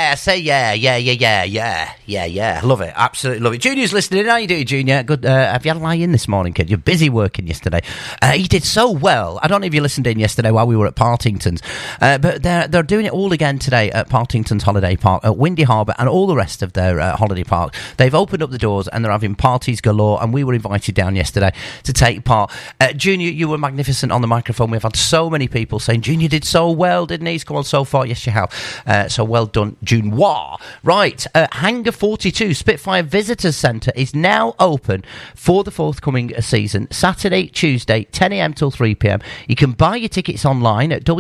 yeah. Say yeah. Love it. Absolutely love it. Junior's listening. How you doing, Junior? Good. Have you had a lie in this morning, kid? You're busy working yesterday. You did so well. I don't know if you listened in yesterday while we were at Partington's, but they're doing it all again today at Partington's Holiday Park, at Windy Harbour, and all the rest of their holiday park. They've opened up the doors and they're having parties galore, and we were invited down yesterday to take part. Junior, you were magnificent on the microphone. We've had so many people saying, Junior did so well, didn't he? He's gone so far. Yes, you have. So well done, Junioir. Right, Hangar 42 Spitfire Visitors Centre is now open for the forthcoming season, Saturday, Tuesday, 10 a.m. till 3 p.m. You can buy your tickets online at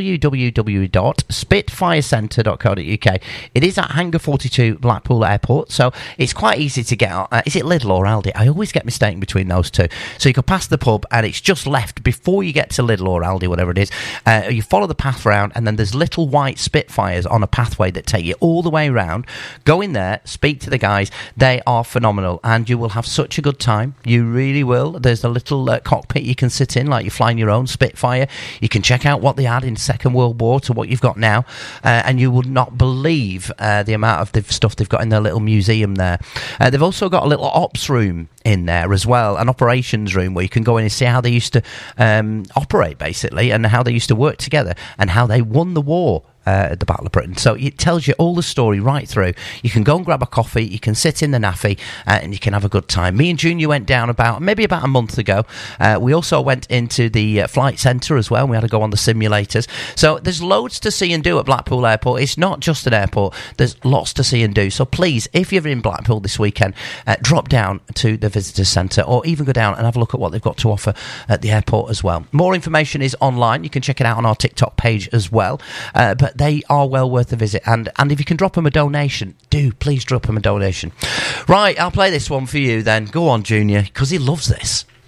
www.spitfirecentre.co.uk. It is at Hangar 42 Blackpool Airport, so it's quite easy to get out. Is it Lidl or Aldi? I always get mistaken between those two. So you go past the pub and it's just left before you get to Lidl or Aldi, whatever it is. You follow the path round and then there's little white Spitfires on a pathway that take you all the way round. Go in there, speak to the guys. They are phenomenal and you will have such a good time. You really will. There's a little cockpit you can sit in like you're flying your own Spitfire. You can check out what they had in Second World War to what you've got now, and you would not believe the amount of the stuff they've got in their little museum there. They've also got a little ops room in there as well, an operations room where you can go in and see how they used to operate, basically, and how they used to work together and how they won the war at the Battle of Britain. So it tells you all the story right through. You can go and grab a coffee, you can sit in the naffy, and you can have a good time. Me and Junior went down maybe about a month ago. We also went into the flight centre as well. We had to go on the simulators. So there's loads to see and do at Blackpool Airport. It's not just an airport. There's lots to see and do. So please, if you're in Blackpool this weekend, drop down to the Visitors Centre or even go down and have a look at what they've got to offer at the airport as well. More information is online. You can check it out on our TikTok page as well. But they are well worth a visit, and if you can drop them a donation, please drop them a donation. Right, I'll play this one for you then. Go on, Junior, because he loves this.